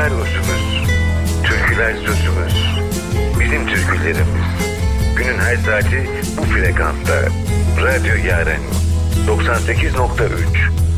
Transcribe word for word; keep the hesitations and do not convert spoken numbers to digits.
Türküler usumuz, türküler sözümüz. Bizim türkülerimiz. Günün her saati bu frekansta. Radyo Yaren doksan sekiz nokta üç.